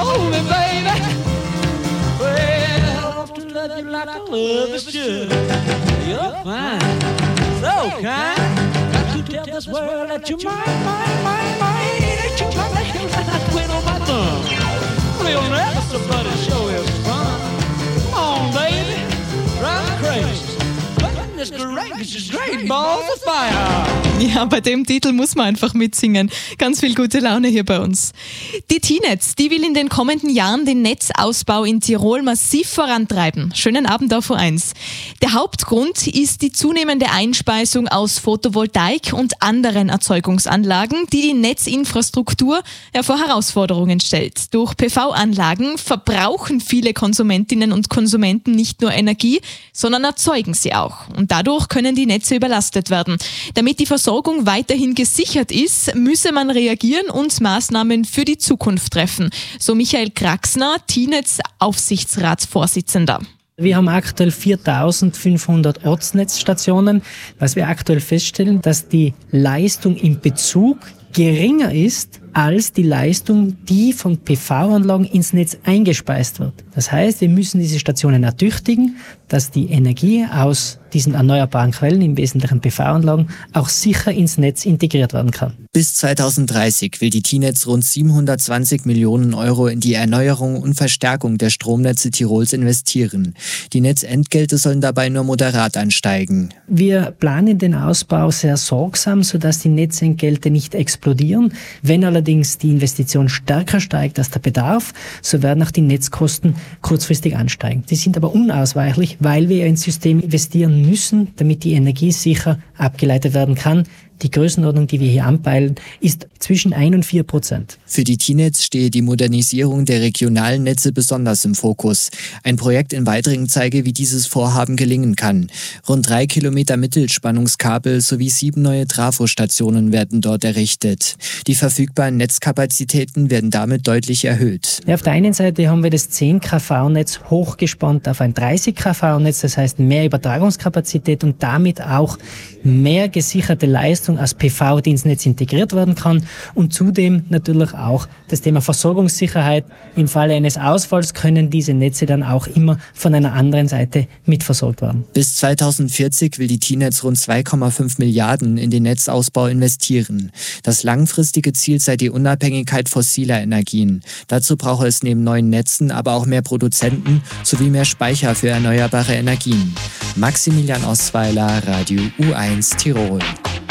hold me, baby. Well, to love you like I love is should. You're fine, so kind. Got to tell this world that you're mine, that you're mine, like a queen on my thumb. We'll never somebody show us fun. Come on, baby, drive me crazy. Goodness gracious, great balls of fire. Ja, bei dem Titel muss man einfach mitsingen. Ganz viel gute Laune hier bei uns. Die T-Netz, die will in den kommenden Jahren den Netzausbau in Tirol massiv vorantreiben. Schönen Abend auf U1. Der Hauptgrund ist die zunehmende Einspeisung aus Photovoltaik und anderen Erzeugungsanlagen, die die Netzinfrastruktur vor Herausforderungen stellt. Durch PV-Anlagen verbrauchen viele Konsumentinnen und Konsumenten nicht nur Energie, sondern erzeugen sie auch. Und dadurch können die Netze überlastet werden. Damit die Versorgung weiterhin gesichert ist, müsse man reagieren und Maßnahmen für die Zukunft treffen. So Michael Kraxner, T-Netz Aufsichtsratsvorsitzender. Wir haben aktuell 4.500 Ortsnetzstationen. Was wir aktuell feststellen, dass die Leistung im Bezug geringer ist als die Leistung, die von PV-Anlagen ins Netz eingespeist wird. Das heißt, wir müssen diese Stationen ertüchtigen, dass die Energie aus diesen erneuerbaren Quellen, im Wesentlichen PV-Anlagen, auch sicher ins Netz integriert werden kann. Bis 2030 will die T-Netz rund 720 Millionen Euro in die Erneuerung und Verstärkung der Stromnetze Tirols investieren. Die Netzentgelte sollen dabei nur moderat ansteigen. Wir planen den Ausbau sehr sorgsam, sodass die Netzentgelte nicht explodieren. Wenn allerdings die Investition stärker steigt als der Bedarf, so werden auch die Netzkosten kurzfristig ansteigen. Die sind aber unausweichlich, weil wir ins System investieren müssen, damit die Energie sicher abgeleitet werden kann. Die Größenordnung, die wir hier anpeilen, ist zwischen 1 und 4%. Für die T-Netz stehe die Modernisierung der regionalen Netze besonders im Fokus. Ein Projekt in Weitringen zeige, wie dieses Vorhaben gelingen kann. Rund 3 Kilometer Mittelspannungskabel sowie 7 neue Trafostationen werden dort errichtet. Die verfügbaren Netzkapazitäten werden damit deutlich erhöht. Ja, auf der einen Seite haben wir das 10 kV-Netz hochgespannt auf ein 30 kV-Netz, das heißt mehr Übertragungskapazität und damit auch mehr gesicherte Leistung als PV, die ins Netz integriert werden kann und zudem natürlich auch das Thema Versorgungssicherheit. Im Falle eines Ausfalls können diese Netze dann auch immer von einer anderen Seite mitversorgt werden. Bis 2040 will die T-Netz rund 2,5 Milliarden in den Netzausbau investieren. Das langfristige Ziel sei die Unabhängigkeit fossiler Energien. Dazu brauche es neben neuen Netzen aber auch mehr Produzenten sowie mehr Speicher für erneuerbare Energien. Maximilian Osweiler, Radio U1 Tirol.